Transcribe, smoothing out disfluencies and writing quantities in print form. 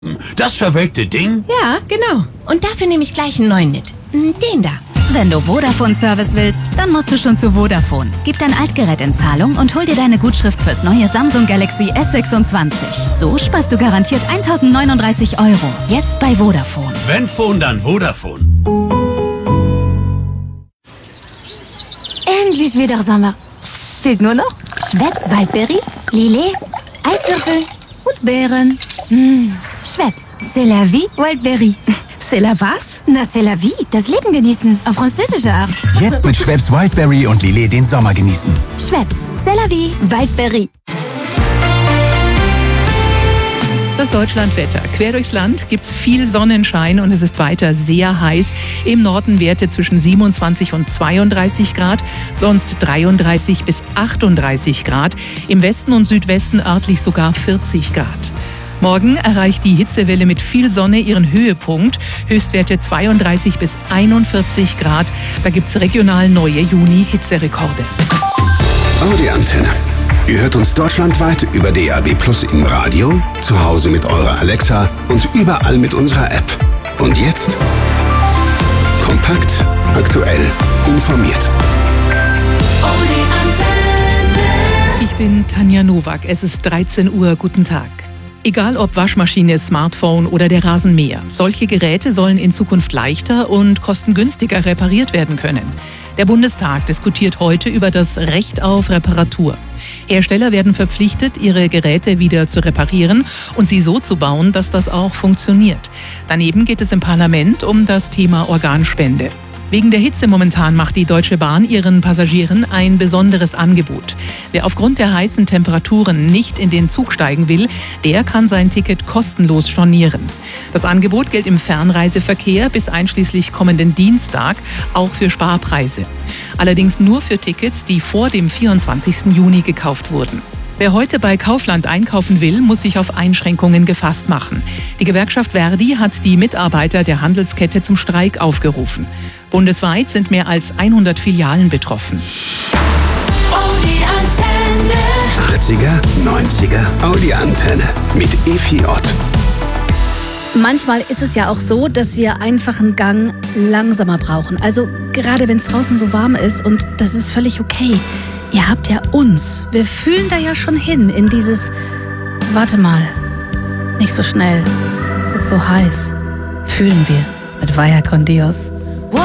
Das verwelkte Ding? Ja, genau. Und dafür nehme ich gleich einen neuen mit. Den da. Wenn du Vodafone-Service willst, dann musst du schon zu Vodafone. Gib dein Altgerät in Zahlung und hol dir deine Gutschrift fürs neue Samsung Galaxy S26. So sparst du garantiert 1.039 €. Jetzt bei Vodafone. Wenn Phone, dann Vodafone. Endlich wieder Sommer. Fehlt nur noch Schweppes Waldberry, Lillet, Eiswürfel und Beeren. Schweppes, c'est la vie, Waldberry. C'est la was? Na, c'est la vie, das Leben genießen, auf französische Art. Jetzt mit Schweppes Wildberry und Lillet den Sommer genießen. Schweppes, c'est la vie, Waldberry. Das Deutschlandwetter. Quer durchs Land gibt's viel Sonnenschein und es ist weiter sehr heiß. Im Norden Werte zwischen 27 und 32 Grad, sonst 33 bis 38 Grad. Im Westen und Südwesten örtlich sogar 40 Grad. Morgen erreicht die Hitzewelle mit viel Sonne ihren Höhepunkt. Höchstwerte 32 bis 41 Grad. Da gibt's regional neue Juni-Hitzerekorde. Audi Antenne. Ihr hört uns deutschlandweit über DAB+ im Radio, zu Hause mit eurer Alexa und überall mit unserer App. Und jetzt kompakt, aktuell, informiert. Audi Antenne. Ich bin Tanja Nowak. Es ist 13 Uhr. Guten Tag. Egal ob Waschmaschine, Smartphone oder der Rasenmäher, solche Geräte sollen in Zukunft leichter und kostengünstiger repariert werden können. Der Bundestag diskutiert heute über das Recht auf Reparatur. Hersteller werden verpflichtet, ihre Geräte wieder zu reparieren und sie so zu bauen, dass das auch funktioniert. Daneben geht es im Parlament um das Thema Organspende. Wegen der Hitze momentan macht die Deutsche Bahn ihren Passagieren ein besonderes Angebot. Wer aufgrund der heißen Temperaturen nicht in den Zug steigen will, der kann sein Ticket kostenlos stornieren. Das Angebot gilt im Fernreiseverkehr bis einschließlich kommenden Dienstag, auch für Sparpreise. Allerdings nur für Tickets, die vor dem 24. Juni gekauft wurden. Wer heute bei Kaufland einkaufen will, muss sich auf Einschränkungen gefasst machen. Die Gewerkschaft Verdi hat die Mitarbeiter der Handelskette zum Streik aufgerufen. Bundesweit sind mehr als 100 Filialen betroffen. Audi Antenne. 80er, 90er, Audi Antenne mit Efi Ott. Manchmal ist es ja auch so, dass wir einfach einen Gang langsamer brauchen. Also gerade wenn es draußen so warm ist, und das ist völlig okay. Ihr habt ja uns. Wir fühlen da ja schon hin in dieses, warte mal, nicht so schnell, es ist so heiß. Fühlen wir mit Vaya con Dios.